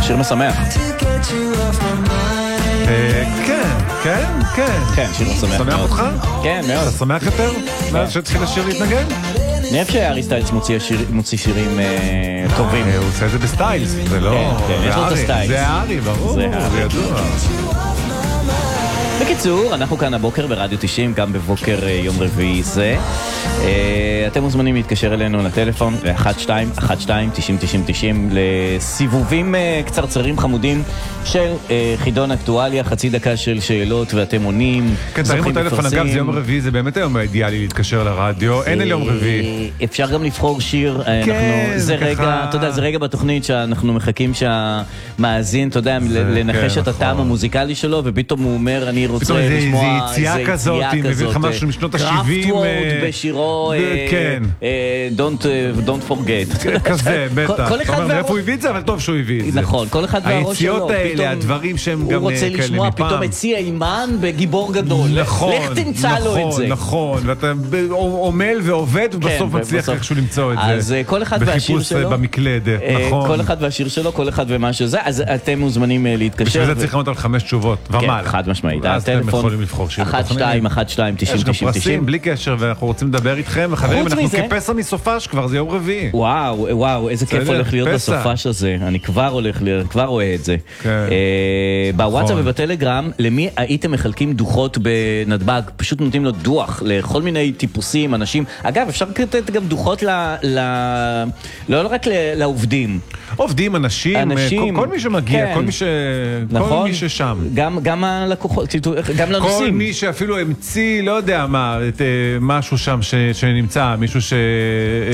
שיר משמח. כן, שיר משמח. שמח אותך? כן, מאוד. אתה שמח יותר? מאז שהתחיל השיר להתנגן? אני אוהב שהארי סטיילס מוציא שירים טובים. הוא עושה את זה בסטיילס, זה לא... כן, יש לו את הסטיילס. זה הארי, ברור, זה ידוע. בקיצור, אנחנו כאן הבוקר ברדיו 90, גם בבוקר יום רביעי זה. אתם מוזמנים להתקשר אלינו לטלפון, ל-12-12-90-90-90, לסיבובים קצרצרים חמודים של חידון אקטואליה, חצי דקה של שאלות ואתם עונים. כן, תרימו טלפון, אגב, זה יום רביעי, זה באמת היום האידיאלי להתקשר לרדיו, אין אל יום רביעי. אפשר גם לבחור שיר, זה רגע, אתה יודע, זה רגע בתוכנית שאנחנו מחכים שהמאזין, אתה יודע, לנחש את הטעם המוזיקלי שלו, ופתאום הוא אומר, אני רוצה לשמוע איזה יציאה כזאת, מביא לך משהו משנות ה-70. קראפטוורד בשירו Don't Forget. כזה, בטח. אתה אומר, מאיפה הוא הביא את זה? אבל טוב שהוא הביא את זה. נכון, כל אחד והראש שלו. היציאות האלה, הדברים שהם גם כאלה מפעם. הוא רוצה לשמוע פתאום הציע אימן בגיבור גדול. נכון, לך תמצא לו את זה. נכון, ואתה עומל ועובד, ובסוף מצליח איכשהו למצוא את זה. אז כל אחד והשיר שלו. בחיפוש במקלדת, נכון. כל אחד והשיר שלו, כל אחד ומה שזה. אז אתם מוזמנים להתקשר. בשביל זה צריך לענות על 5 תשובות ומעלה. כן, חד משמעית. אז אתם יכולים לבחור שיר בתוכנית. 12-12-90-90-90. יש גם פרסים, בלי קשר, ואנחנו רוצים לדבר איתכם. וחברים, אנחנו כפסע מסופש כבר, זה יום רביעי. וואו, איזה כיף הולך להיות בסופש הזה. אני כבר רואה את זה. בוואטסאפ ובטלגרם, למי הייתם מחלקים דוחות בנתב"ג? פשוט נותנים לו דוח לכל מיני טיפוסים, אנשים. אגב, אפשר לתת גם דוחות לא רק לעובדים. עובדים, אנשים, כל מי שמגיע, כל מי ששם. גם הלקוחות, גם לנושאים. כל מי שאפילו המציא, לא יודע מה, משהו שם שנמצא, מישהו